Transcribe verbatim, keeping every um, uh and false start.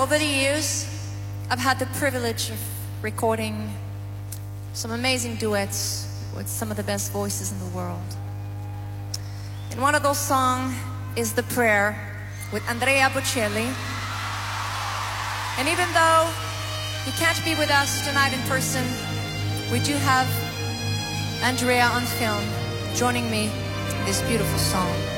Over the years, I've had the privilege of recording some amazing duets with some of the best voices in the world. And one of those songs is The Prayer with Andrea Bocelli. And even though he can't be with us tonight in person, we do have Andrea on film joining me in this beautiful song.